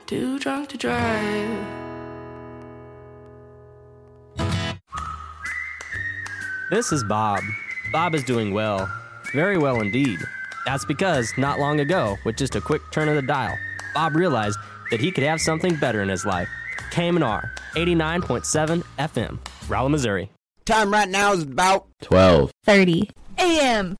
Too drunk to drive. This is Bob. Bob is doing well. Very well indeed. That's because, not long ago, with just a quick turn of the dial, Bob realized that he could have something better in his life. KMNR, 89.7 FM, Rolla, Missouri. Time right now is about 12:30 a.m.